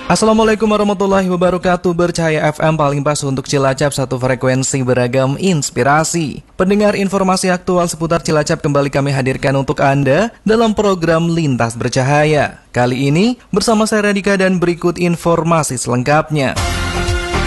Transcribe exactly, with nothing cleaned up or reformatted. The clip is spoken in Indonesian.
Assalamualaikum warahmatullahi wabarakatuh. Bercahaya F M paling pas untuk Cilacap, satu frekuensi beragam inspirasi. Pendengar, informasi aktual seputar Cilacap kembali kami hadirkan untuk Anda dalam program Lintas Bercahaya. Kali ini bersama saya Radika dan berikut informasi selengkapnya.